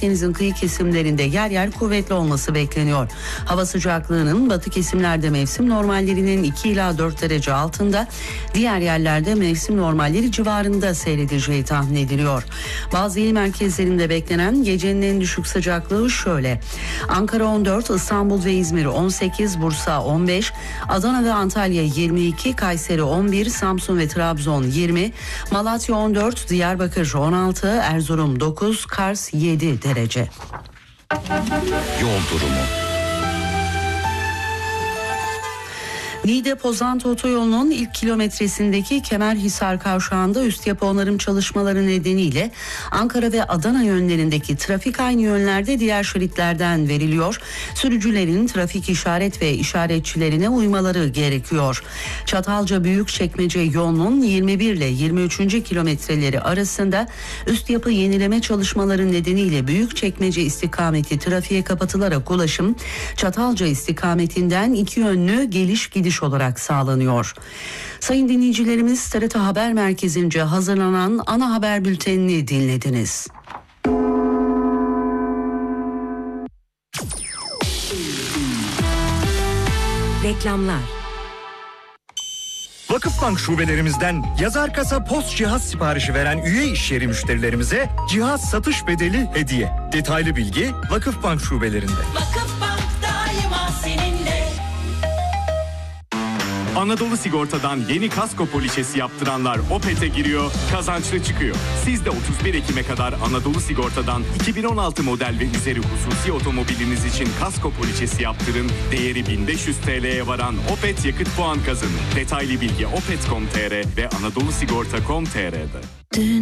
Akdeniz'in kıyı kesimlerinde yer yer kuvvetli olması bekleniyor. Hava sıcaklığının batı kesimlerde mevsim normallerinin 2 ila 4 derece altında, diğer yerlerde mevsim normalleri civarında seyredeceği tahmin ediliyor. Bazı il merkezlerinde beklenen gecenin en düşük sıcaklığı şöyle: Ankara 14, İstanbul ve İzmir 18, Bursa 15, Adana ve Antalya 22, Kayseri 11, Samsun ve Trabzon 20, Malatya 14, Diyarbakır 16, Erzurum 9, Kars 7 derece. Yol durumu. Niğde-Pozantı otoyolunun ilk kilometresindeki Kemerhisar kavşağında üst yapı onarım çalışmaları nedeniyle Ankara ve Adana yönlerindeki trafik aynı yönlerde diğer şeritlerden veriliyor. Sürücülerin trafik işaret ve işaretçilerine uymaları gerekiyor. Çatalca Büyükçekmece yolunun 21 ile 23. kilometreleri arasında üst yapı yenileme çalışmaları nedeniyle Büyükçekmece istikameti trafiğe kapatılarak ulaşım Çatalca istikametinden iki yönlü geliş gidiş olarak sağlanıyor. Sayın dinleyicilerimiz, TRT Haber Merkezi'nce hazırlanan ana haber bültenini dinlediniz. Reklamlar. Vakıfbank şubelerimizden yazar kasa post cihaz siparişi veren üye işyeri müşterilerimize cihaz satış bedeli hediye. Detaylı bilgi Vakıfbank şubelerinde. Vakıfbank daima seninle. Anadolu Sigorta'dan yeni kasko poliçesi yaptıranlar Opet'e giriyor, kazançlı çıkıyor. Siz de 31 Ekim'e kadar Anadolu Sigorta'dan 2016 model ve üzeri hususi otomobiliniz için kasko poliçesi yaptırın. Değeri 1500 TL'ye varan Opet yakıt puan kazanın. Detaylı bilgi opet.com.tr ve anadolusigorta.com.tr'de.